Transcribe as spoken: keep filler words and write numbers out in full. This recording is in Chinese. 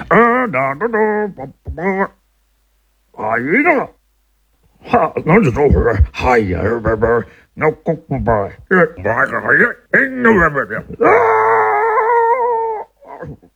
啊哒哒哒叭叭叭，哎呀，哈，那就走会儿，哎呀，叭叭，那咕咕叭，哎呀，哎呀，哎呀，叭叭叭，啊！